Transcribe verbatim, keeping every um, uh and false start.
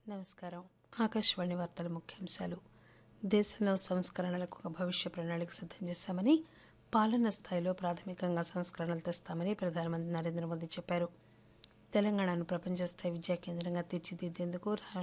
నమస్కారం. ఆకాశవాణి వార్తల ముఖ్యాంశాలు. దేశంలో సంస్కరణలకు ఒక భవిష్య ప్రణాళిక సిద్దం చేశామని, పాలనా స్థాయిలో ప్రాథమికంగా సంస్కరణలు తెస్తామని ప్రధానమంత్రి నరేంద్ర మోదీ చెప్పారు. తెలంగాణను ప్రపంచ స్థాయి విద్యా కేంద్రంగా తీర్చిదిద్దేందుకు